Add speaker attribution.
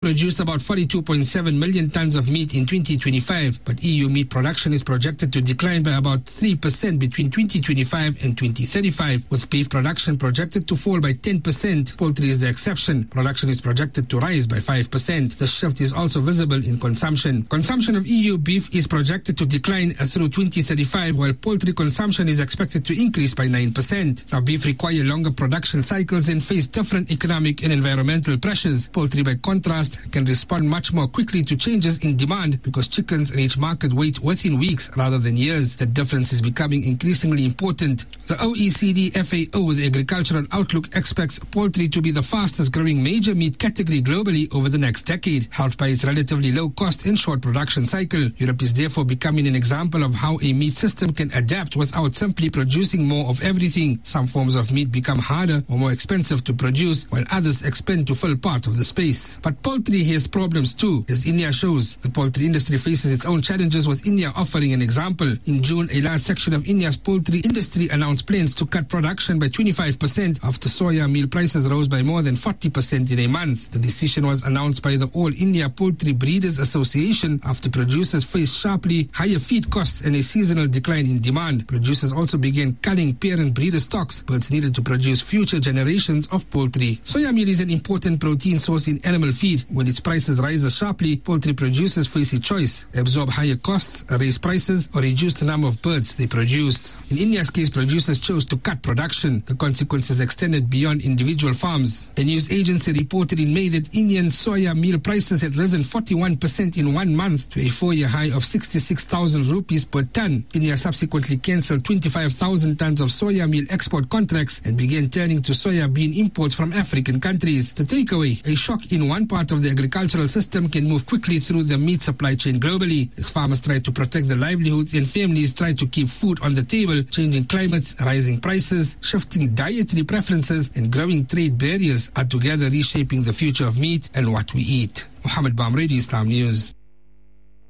Speaker 1: produced about 42.7 million tons of meat in 2025, but EU meat production is projected to decline by about 3% between 2025 and 2035, with beef production projected to fall by 10%. Poultry is the exception. Production is projected to rise by 5%. The shift is also visible in consumption. Consumption of EU beef is projected to decline through 2035, while poultry consumption is expected to increase by 9%. Now, beef require longer production cycles and face different economic and environmental pressures. Poultry, by contrast, can respond much more quickly to changes in demand because chickens reach market weight within weeks rather than years. The difference is becoming increasingly important. The OECD FAO, the Agricultural Outlook, expects poultry to be the fastest growing major meat category globally over the next decade, helped by its relatively low cost and short production cycle. Europe is therefore becoming an example of how a meat system can adapt without simply producing more of everything. Some forms of meat become harder or more expensive to produce, while others expand to fill part of the space. But poultry has problems too, as India shows. The poultry industry faces its own challenges, with India offering an example. In June, a large section of India's poultry industry announced plans to cut production by 25% after soya meal prices rose by more than 40% in a month. The decision was announced by the All India Poultry Breeders Association after producers faced sharply higher feed costs and a seasonal decline in demand. Producers also began culling parent breeder stocks, birds needed to produce future generations of poultry. Soya meal is an important protein source in animal feed. When its prices rise sharply, poultry producers face a choice: absorb higher costs, raise prices, or reduce the number of birds they produce. In India's case, producers chose to cut production. The consequences extended beyond individual farms. A news agency reported in May that Indian soya meal prices had risen 41% in 1 month to a 4-year high of 66,000 rupees per ton. India subsequently cancelled 25,000 tons of soya meal export contracts and began turning to soya bean imports from African countries. The takeaway: a shock in one part of the agricultural system can move quickly through the meat supply chain globally. As farmers try to protect their livelihoods and families try to keep food on the table, changing climates, rising prices, shifting dietary preferences, and growing trade barriers are together reshaping the future of meat and what we eat. Mohammed Bamredi, Islam News.